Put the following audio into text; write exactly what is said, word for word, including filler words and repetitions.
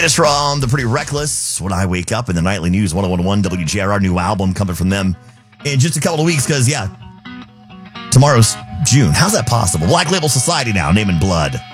latest from the Pretty Reckless, When I Wake Up, in the Nightly News, one oh one point one W G R, new album coming from them in just a couple of weeks, because, yeah, tomorrow's June. How's that possible? Black Label Society now, Name and Blood.